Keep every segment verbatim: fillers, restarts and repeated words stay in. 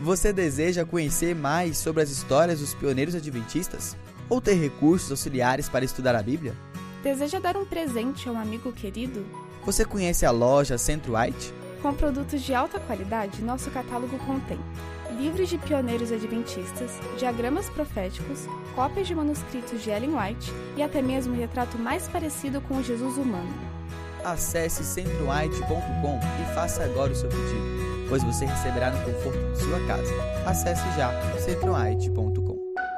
Você deseja conhecer mais sobre as histórias dos pioneiros adventistas? Ou ter recursos auxiliares para estudar a Bíblia? Deseja dar um presente a um amigo querido? Você conhece a loja Centro White? Com produtos de alta qualidade, nosso catálogo contém livros de pioneiros adventistas, diagramas proféticos, cópias de manuscritos de Ellen White e até mesmo um retrato mais parecido com o Jesus humano. Acesse centro white ponto com e faça agora o seu pedido, pois você receberá no conforto de sua casa. Acesse já centro white ponto com.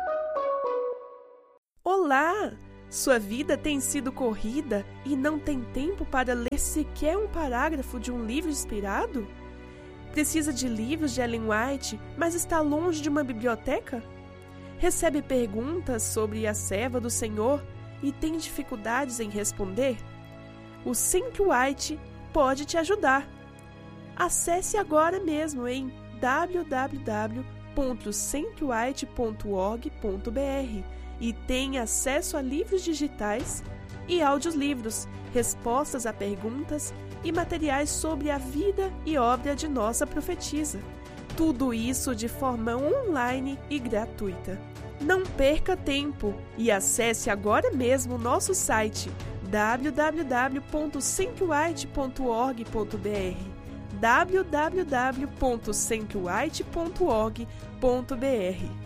Olá! Sua vida tem sido corrida e não tem tempo para ler sequer um parágrafo de um livro inspirado? Precisa de livros de Ellen White, mas está longe de uma biblioteca? Recebe perguntas sobre a serva do Senhor e tem dificuldades em responder? O Centro White pode te ajudar. Acesse agora mesmo em w w w ponto centro white ponto org ponto b r e tenha acesso a livros digitais e audiolivros, respostas a perguntas e materiais sobre a vida e obra de nossa profetisa. Tudo isso de forma online e gratuita. Não perca tempo e acesse agora mesmo o nosso site w w w ponto centro white ponto org ponto b r w w w ponto centro white ponto org ponto b r